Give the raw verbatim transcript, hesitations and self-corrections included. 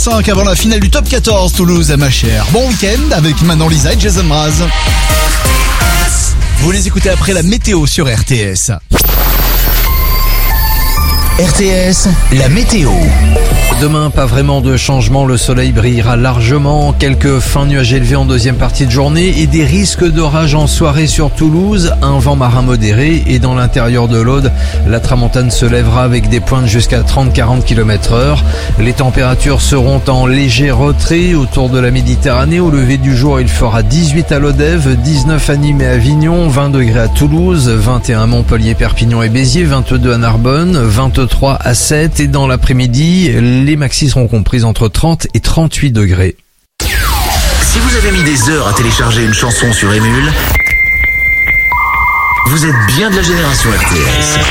cinq avant la finale du top quatorze, Toulouse à ma chère. Bon week-end avec Manon Lisa et Jason Mraz. Vous les écoutez après la météo sur R T S. R T S, la météo. Demain, pas vraiment de changement, le soleil brillera largement, quelques fins nuages élevés en deuxième partie de journée et des risques d'orage en soirée sur Toulouse, un vent marin modéré et dans l'intérieur de l'Aude, la tramontane se lèvera avec des pointes jusqu'à trente à quarante kilomètres heure. Les températures seront en léger retrait autour de la Méditerranée. Au lever du jour, il fera dix-huit à Lodève, dix-neuf à Nîmes et Avignon, vingt degrés à Toulouse, vingt et un à Montpellier, Perpignan et Béziers, vingt-deux à Narbonne, vingt-trois à Sète et dans l'après-midi, les maxis seront comprises entre trente et trente-huit degrés. Si vous avez mis des heures à télécharger une chanson sur Emule, vous êtes bien de la génération R T S.